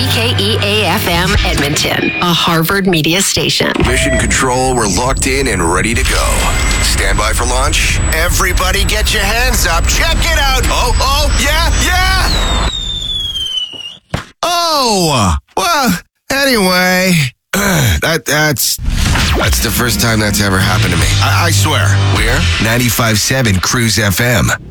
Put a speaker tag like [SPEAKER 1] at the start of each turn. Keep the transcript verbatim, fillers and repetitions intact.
[SPEAKER 1] C K E A F M Edmonton, a Harvard media station.
[SPEAKER 2] Mission Control, we're locked in and ready to go. Stand by for launch. Everybody get your hands up. Check it out. Oh, oh, yeah, yeah. Oh, well, anyway, that that's that's the first time that's ever happened to me. I, I swear. We're ninety-five point seven Cruise F M.